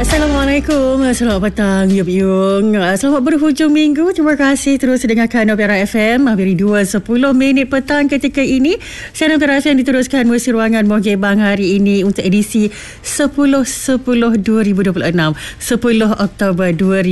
Assalamualaikum, selamat petang Yup Yung. Selamat berhujung minggu. Terima kasih terus dengarkan Nopera FM. Hampir 2:10 petang ketika ini. Siaran Nopera FM diteruskan melalui ruangan Moge Bang hari ini untuk edisi 10/10/2026, 10 Oktober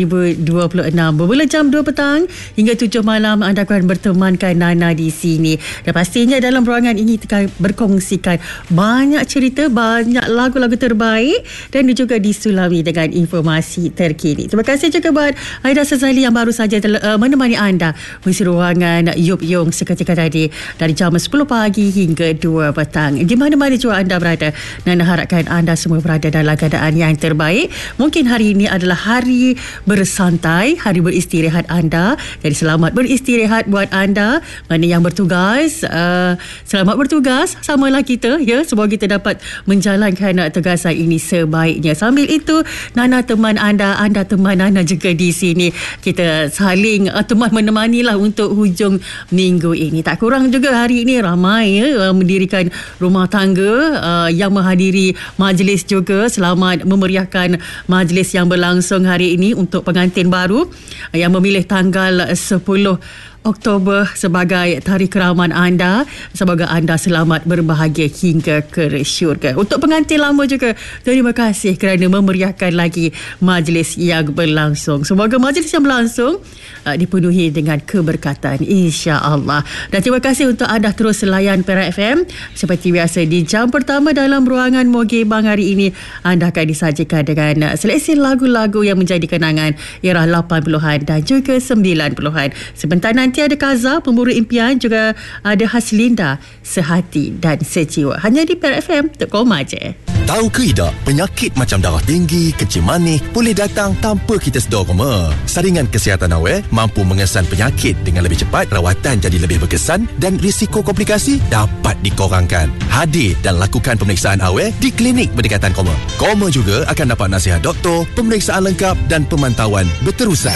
2026. Bermula jam 2 petang hingga 7 malam anda akan bertemankan Nana di sini. Dan pastinya dalam ruangan ini akan berkongsikan banyak cerita, banyak lagu-lagu terbaik dan juga disulami dengan informasi terkini. Terima kasih juga buat Aida Sazali yang baru saja menemani anda mengisi ruangan Yup Yung seketika tadi dari jam 10 pagi hingga 2 petang. Di mana-mana juga anda berada, dan harapkan anda semua berada dalam keadaan yang terbaik. Mungkin hari ini adalah hari bersantai, hari beristirahat anda. Jadi selamat beristirahat buat anda. Mana yang bertugas, selamat bertugas. Samalah kita, ya. Semoga kita dapat menjalankan tugasan ini sebaiknya. Sambil itu, Nana teman anda, anda teman Nana juga di sini. Kita saling teman menemani lah untuk hujung minggu ini. Tak kurang juga hari ini ramai mendirikan rumah tangga yang menghadiri majlis juga. Selamat memeriahkan majlis yang berlangsung hari ini untuk pengantin baru yang memilih tanggal 10 Oktober sebagai tarikh keraman anda. Semoga anda selamat berbahagia hingga ke syurga. Untuk pengantin lama juga, terima kasih kerana memeriahkan lagi majlis yang berlangsung. Semoga majlis yang berlangsung dipenuhi dengan keberkatan, insya-Allah. Dan terima kasih untuk anda terus layan Pera FM. Seperti biasa di jam pertama dalam ruangan Moge Bang hari ini, anda akan disajikan dengan seleksi lagu-lagu yang menjadi kenangan era 80-an dan juga 90-an. Sebentar nanti ada Kaza, Pemburu Impian, juga ada Haslinda, Sehati dan Sejiwa. Hanya di Pera FM, terkoma je. Tahu ke tidak, penyakit macam darah tinggi, kencing manis boleh datang tanpa kita sedar. Saringan kesihatan awal mampu mengesan penyakit dengan lebih cepat, rawatan jadi lebih berkesan dan risiko komplikasi dapat dikurangkan. Hadir dan lakukan pemeriksaan awal di klinik berdekatan Koma. Koma juga akan dapat nasihat doktor, pemeriksaan lengkap dan pemantauan berterusan.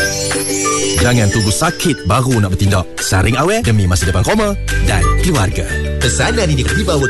Jangan tunggu sakit baru nak bertindak. Saring awal demi masa depan Koma dan keluarga. Pesanan ini dibawa